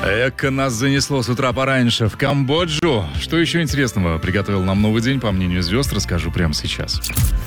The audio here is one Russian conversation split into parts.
Эко нас занесло с утра пораньше в Камбоджу. Что еще интересного приготовил нам новый день, по мнению звезд, расскажу прямо сейчас.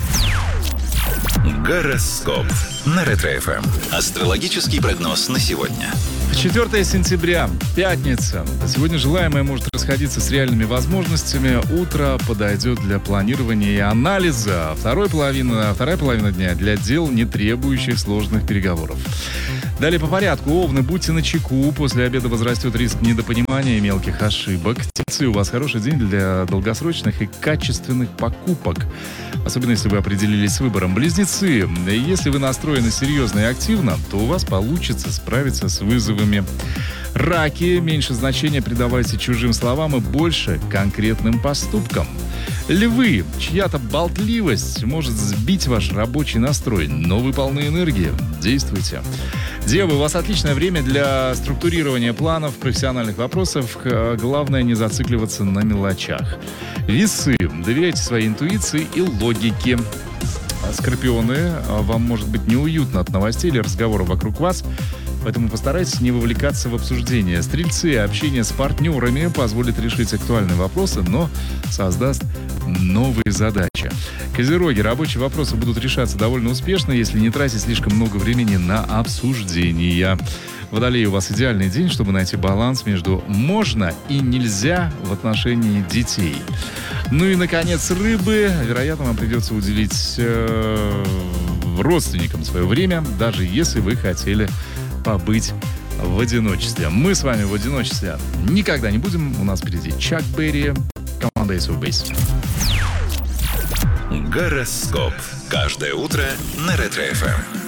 Гороскоп на Ретро-ФМ. Астрологический прогноз на сегодня. 4 сентября, пятница. Сегодня желаемое может расходиться с реальными возможностями. Утро подойдет для планирования и анализа. Вторая половина дня для дел, не требующих сложных переговоров. Далее по порядку. Овны, будьте начеку. После обеда возрастет риск недопонимания и мелких ошибок. Тельцы, у вас хороший день для долгосрочных и качественных покупок. Особенно, если вы определились с выбором. Близнецы, если вы настроены серьезно и активно, то у вас получится справиться с вызовами. Раки, меньше значения придавайте чужим словам и больше конкретным поступкам. Львы, чья-то болтливость может сбить ваш рабочий настрой, но вы полны энергии. Действуйте. Девы, у вас отличное время для структурирования планов, профессиональных вопросов. Главное не зацикливаться на мелочах. Весы, доверяйте своей интуиции и логике. Скорпионы, вам может быть неуютно от новостей или разговоров вокруг вас, поэтому постарайтесь не вовлекаться в обсуждение. Стрельцы, общение с партнерами позволит решить актуальные вопросы, но создаст новые задачи. Козероги, рабочие вопросы будут решаться довольно успешно, если не тратить слишком много времени на обсуждения. Водолеи, у вас идеальный день, чтобы найти баланс между можно и нельзя в отношении детей. Ну и, наконец, рыбы. Вероятно, вам придется уделить родственникам свое время, даже если вы хотели побыть в одиночестве. Мы с вами в одиночестве никогда не будем. У нас впереди Чак Берри, команда Ace of Base. Гороскоп. Каждое утро на Ретро-ФМ.